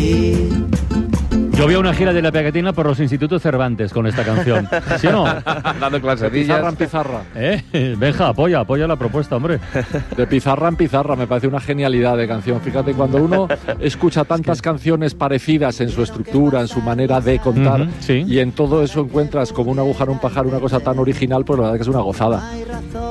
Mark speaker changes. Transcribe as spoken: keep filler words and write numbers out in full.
Speaker 1: Yo vi una gira de La Pegatina por los institutos Cervantes con esta canción. ¿Sí o no?
Speaker 2: Dando clases.
Speaker 3: De pizarra en pizarra.
Speaker 1: ¿Eh? Benja, apoya, apoya la propuesta, hombre.
Speaker 3: De pizarra en pizarra, me parece una genialidad de canción. Fíjate, cuando uno escucha tantas es que... canciones parecidas en su estructura, en su manera de contar,
Speaker 1: uh-huh, sí.
Speaker 3: y en todo eso encuentras como una aguja en un pajar, una cosa tan original, pues la verdad que es una gozada.